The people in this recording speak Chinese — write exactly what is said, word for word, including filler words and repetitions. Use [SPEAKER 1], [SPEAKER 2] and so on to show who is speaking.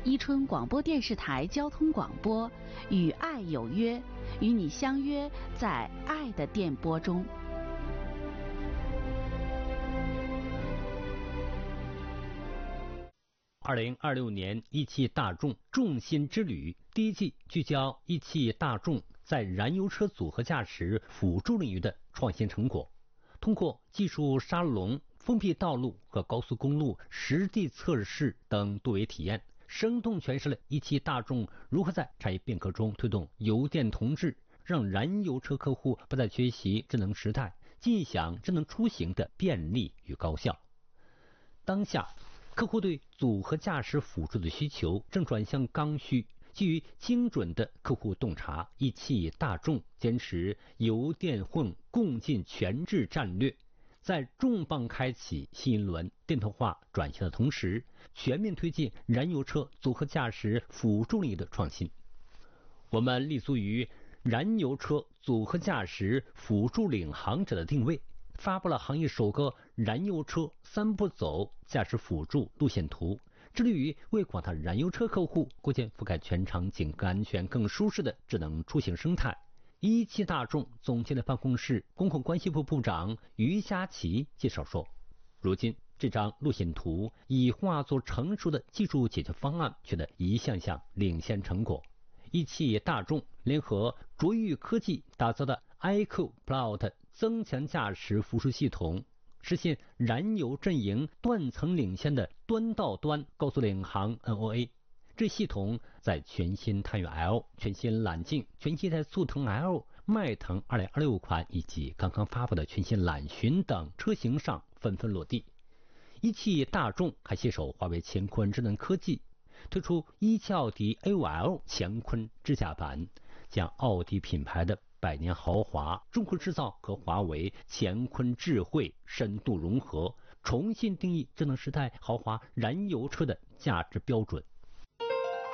[SPEAKER 1] 伊春广播电视台交通广播与爱有约，与你相约在爱的电波中。
[SPEAKER 2] 二零二六年一汽大众重心之旅第一季聚焦一汽大众在燃油车组合驾驶辅助领域的创新成果，通过技术沙龙、封闭道路和高速公路实地测试等多维体验，生动诠释了一汽大众如何在产业变革中推动油电同质，让燃油车客户不再缺席智能时代，尽享智能出行的便利与高效。当下客户对组合驾驶辅助的需求正转向刚需，基于精准的客户洞察，一汽大众坚持油电混共进全质战略，在重磅开启新一轮电动化转型的同时，全面推进燃油车组合驾驶辅助领域的创新。我们立足于燃油车组合驾驶辅助领航者的定位，发布了行业首个燃油车三步走驾驶辅助路线图，致力于为广大燃油车客户构建覆盖全场景、更安全、更舒适的智能出行生态。一汽大众总经理办公室公共关系部部长于佳琪介绍说，如今这张路线图已化作成熟的技术解决方案，取得一项项领先成果。一汽大众联合卓越科技打造的 EcoPilot 增强驾驶辅助系统，实现燃油阵营断层领先的端到端高速领航 N O A。 这系统在全新探岳 L、全新揽境、全新一代速腾 L、迈腾二零二六款以及刚刚发布的全新揽巡等车型上纷纷落地。一汽大众还携手华为乾坤智能科技，推出一汽奥迪 A 五 L 乾坤智驾版，将奥迪品牌的百年豪华、中国制造和华为乾坤智慧深度融合，重新定义智能时代豪华燃油车的价值标准。